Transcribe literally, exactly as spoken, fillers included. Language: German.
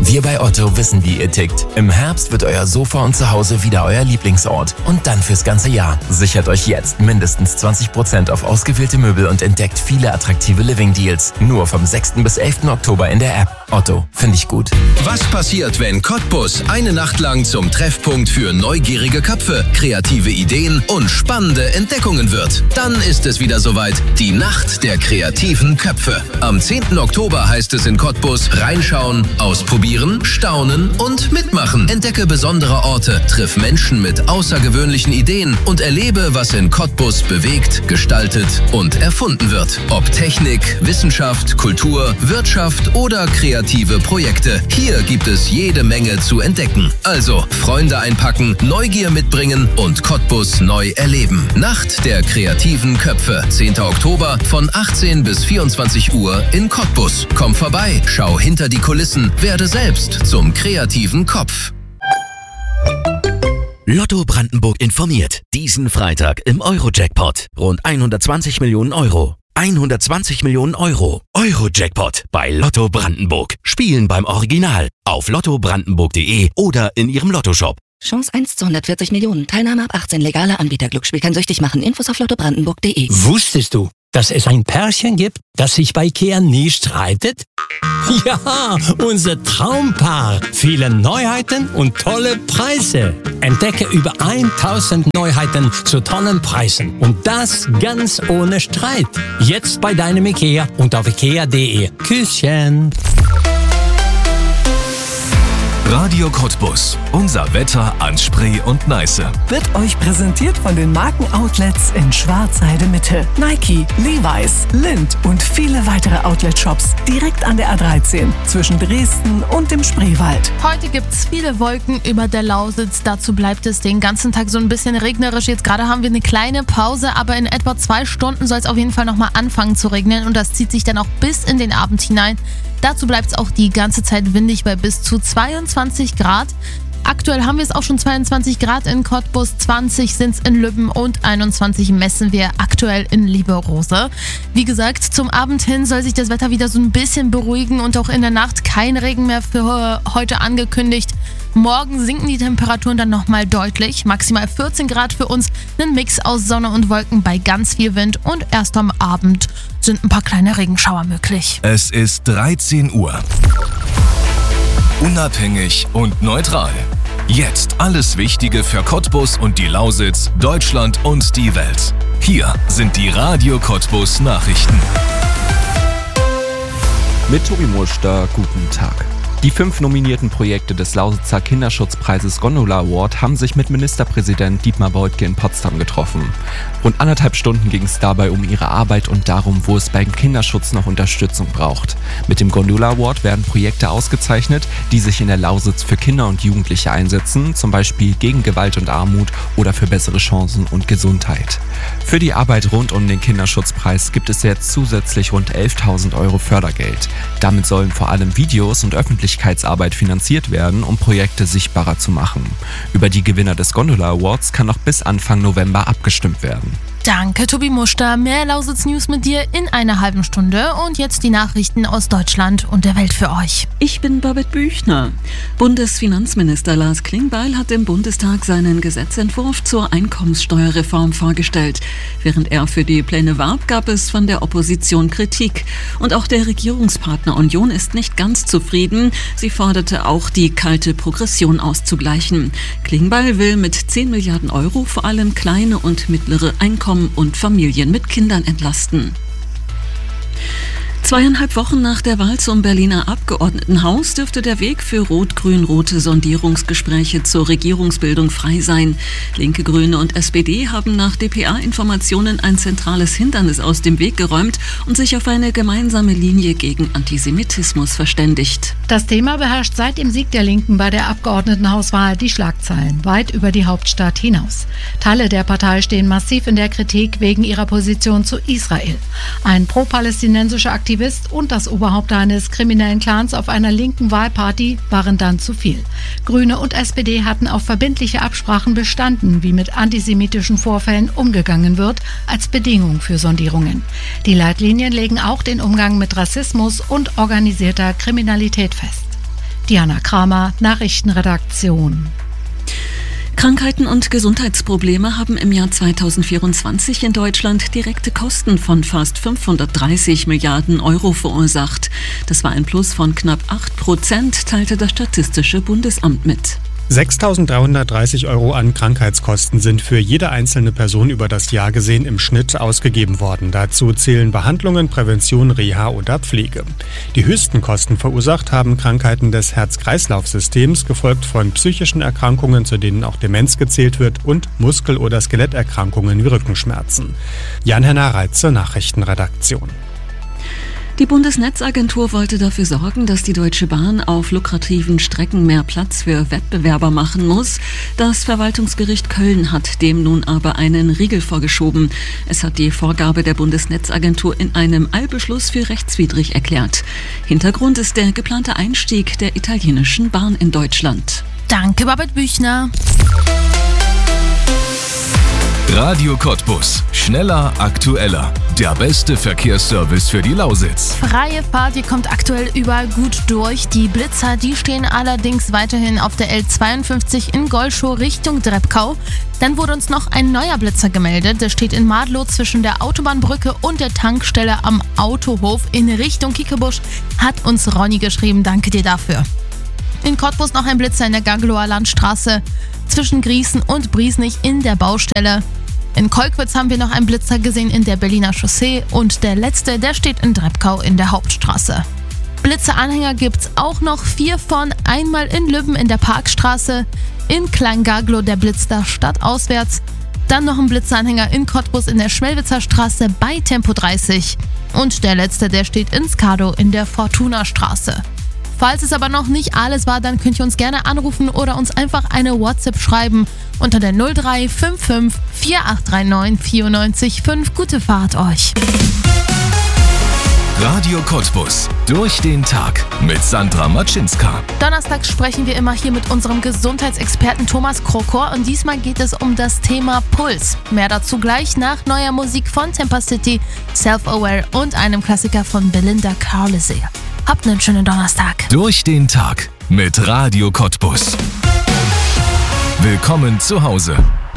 Wir bei Otto wissen, wie ihr tickt. Im Herbst wird euer Sofa und Zuhause wieder euer Lieblingsort. Und dann fürs ganze Jahr. Sichert euch jetzt mindestens zwanzig Prozent auf ausgewählte Möbel und entdeckt viele attraktive Living-Deals. Nur vom sechsten bis elften Oktober in der App. Otto, finde ich gut. Was passiert, wenn Cottbus eine Nacht lang zum Treffpunkt für neugierige Köpfe, kreative Ideen und spannende Entdeckungen wird? Dann ist es wieder soweit. Die Nacht der kreativen Köpfe. Am zehnten Oktober heißt es in Cottbus reinschauen, ausprobieren, staunen und mitmachen. Entdecke besondere Orte, triff Menschen mit außergewöhnlichen Ideen und erlebe, was in Cottbus bewegt, gestaltet und erfunden wird. Ob Technik, Wissenschaft, Kultur, Wirtschaft oder kreative Projekte. Hier gibt es jede Menge zu entdecken. Also Freunde einpacken, Neugier mitbringen und Cottbus neu erleben. Nacht der kreativen Köpfe. zehnten Oktober von achtzehn bis vierundzwanzig Uhr in Cottbus. Komm vorbei, schau hinter die Kulissen, werde selbst zum kreativen Kopf. Lotto Brandenburg informiert. Diesen Freitag im Euro-Jackpot. Rund hundertzwanzig Millionen Euro. hundertzwanzig Millionen Euro. Euro-Jackpot bei Lotto Brandenburg. Spielen beim Original. Auf lotto brandenburg punkt de oder in Ihrem Lottoshop. Chance eins zu hundertvierzig Millionen. Teilnahme ab achtzehn. Legaler Anbieter. Glücksspiel kann süchtig machen. Infos auf lotto brandenburg punkt de. Wusstest du, dass es ein Pärchen gibt, das sich bei Ikea nie streitet? Ja, unser Traumpaar. Viele Neuheiten und tolle Preise. Entdecke über tausend Neuheiten zu tollen Preisen. Und das ganz ohne Streit. Jetzt bei deinem Ikea und auf ikea punkt de. Küsschen. Radio Cottbus. Unser Wetter an Spree und Neiße. Wird euch präsentiert von den Markenoutlets in Schwarzheide Mitte. Nike, Levi's, Lindt und viele weitere Outlet-Shops direkt an der A dreizehn zwischen Dresden und dem Spreewald. Heute gibt es viele Wolken über der Lausitz. Dazu bleibt es den ganzen Tag so ein bisschen regnerisch. Jetzt gerade haben wir eine kleine Pause, aber in etwa zwei Stunden soll es auf jeden Fall nochmal anfangen zu regnen und das zieht sich dann auch bis in den Abend hinein. Dazu bleibt es auch die ganze Zeit windig bei bis zu zweiundzwanzig Grad. Aktuell haben wir es auch schon zweiundzwanzig Grad in Cottbus, zwanzig sind es in Lübben und einundzwanzig messen wir aktuell in Lieberose. Wie gesagt, zum Abend hin soll sich das Wetter wieder so ein bisschen beruhigen und auch in der Nacht kein Regen mehr für heute angekündigt. Morgen sinken die Temperaturen dann nochmal deutlich, maximal vierzehn Grad für uns, ein Mix aus Sonne und Wolken bei ganz viel Wind und erst am Abend sind ein paar kleine Regenschauer möglich. Es ist dreizehn Uhr. Unabhängig und neutral. Jetzt alles Wichtige für Cottbus und die Lausitz, Deutschland und die Welt. Hier sind die Radio Cottbus Nachrichten. Mit Tobi Muster, guten Tag. Die fünf nominierten Projekte des Lausitzer Kinderschutzpreises Gondola Award haben sich mit Ministerpräsident Dietmar Woidke in Potsdam getroffen. Rund anderthalb Stunden ging es dabei um ihre Arbeit und darum, wo es beim Kinderschutz noch Unterstützung braucht. Mit dem Gondola Award werden Projekte ausgezeichnet, die sich in der Lausitz für Kinder und Jugendliche einsetzen, zum Beispiel gegen Gewalt und Armut oder für bessere Chancen und Gesundheit. Für die Arbeit rund um den Kinderschutzpreis gibt es jetzt zusätzlich rund elftausend Euro Fördergeld. Damit sollen vor allem Videos und Öffentlichkeitsarbeit finanziert werden, um Projekte sichtbarer zu machen. Über die Gewinner des Gondola Awards kann noch bis Anfang November abgestimmt werden. Danke, Tobi Muster. Mehr Lausitz News mit dir in einer halben Stunde. Und jetzt die Nachrichten aus Deutschland und der Welt für euch. Ich bin Babette Büchner. Bundesfinanzminister Lars Klingbeil hat im Bundestag seinen Gesetzentwurf zur Einkommenssteuerreform vorgestellt. Während er für die Pläne warb, gab es von der Opposition Kritik. Und auch der Regierungspartner Union ist nicht ganz zufrieden. Sie forderte auch, die kalte Progression auszugleichen. Klingbeil will mit zehn Milliarden Euro vor allem kleine und mittlere Einkommen und Familien mit Kindern entlasten. Zweieinhalb Wochen nach der Wahl zum Berliner Abgeordnetenhaus dürfte der Weg für rot-grün-rote Sondierungsgespräche zur Regierungsbildung frei sein. Linke, Grüne und S P D haben nach D P A-Informationen ein zentrales Hindernis aus dem Weg geräumt und sich auf eine gemeinsame Linie gegen Antisemitismus verständigt. Das Thema beherrscht seit dem Sieg der Linken bei der Abgeordnetenhauswahl die Schlagzeilen, weit über die Hauptstadt hinaus. Teile der Partei stehen massiv in der Kritik wegen ihrer Position zu Israel. Ein pro-palästinensischer Aktivist und das Oberhaupt eines kriminellen Clans auf einer linken Wahlparty waren dann zu viel. Grüne und S P D hatten auf verbindliche Absprachen bestanden, wie mit antisemitischen Vorfällen umgegangen wird, als Bedingung für Sondierungen. Die Leitlinien legen auch den Umgang mit Rassismus und organisierter Kriminalität fest. Diana Kramer, Nachrichtenredaktion. Krankheiten und Gesundheitsprobleme haben im Jahr zweitausendvierundzwanzig in Deutschland direkte Kosten von fast fünfhundertdreißig Milliarden Euro verursacht. Das war ein Plus von knapp acht Prozent, teilte das Statistische Bundesamt mit. sechstausenddreihundertdreißig Euro an Krankheitskosten sind für jede einzelne Person über das Jahr gesehen im Schnitt ausgegeben worden. Dazu zählen Behandlungen, Prävention, Reha oder Pflege. Die höchsten Kosten verursacht haben Krankheiten des Herz-Kreislauf-Systems, gefolgt von psychischen Erkrankungen, zu denen auch Demenz gezählt wird, und Muskel- oder Skeletterkrankungen wie Rückenschmerzen. Jan-Henner Reitze, Nachrichtenredaktion. Die Bundesnetzagentur wollte dafür sorgen, dass die Deutsche Bahn auf lukrativen Strecken mehr Platz für Wettbewerber machen muss. Das Verwaltungsgericht Köln hat dem nun aber einen Riegel vorgeschoben. Es hat die Vorgabe der Bundesnetzagentur in einem Eilbeschluss für rechtswidrig erklärt. Hintergrund ist der geplante Einstieg der italienischen Bahn in Deutschland. Danke, Babette Büchner. Radio Cottbus. Schneller, aktueller. Der beste Verkehrsservice für die Lausitz. Freie Fahrt, ihr kommt aktuell überall gut durch. Die Blitzer, die stehen allerdings weiterhin auf der L zweiundfünfzig in Golschow Richtung Drebkau. Dann wurde uns noch ein neuer Blitzer gemeldet. Der steht in Madlow zwischen der Autobahnbrücke und der Tankstelle am Autohof in Richtung Kiekebusch. Hat uns Ronny geschrieben. Danke dir dafür. In Cottbus noch ein Blitzer in der Gaglower Landstraße zwischen Griesen und Briesnich in der Baustelle. In Kolkwitz haben wir noch einen Blitzer gesehen in der Berliner Chaussee und der letzte, der steht in Drebkau in der Hauptstraße. Blitzeranhänger gibt's auch noch vier von, einmal in Lübben in der Parkstraße, in Kleingaglow der Blitz da stadtauswärts, dann noch ein Blitzeranhänger in Cottbus in der Schmelwitzer Straße bei Tempo dreißig und der letzte, der steht in Skadow in der Fortuna-Straße. Falls es aber noch nicht alles war, dann könnt ihr uns gerne anrufen oder uns einfach eine WhatsApp schreiben unter der null drei fünf fünf vier acht drei neun vier neun fünf. Gute Fahrt euch. Radio Cottbus. Durch den Tag mit Sandra Matschinska. Donnerstags sprechen wir immer hier mit unserem Gesundheitsexperten Thomas Krokor und diesmal geht es um das Thema Puls. Mehr dazu gleich nach neuer Musik von Temper City, Self-Aware und einem Klassiker von Belinda Carlisle. Habt einen schönen Donnerstag. Durch den Tag mit Radio Cottbus. Willkommen zu Hause.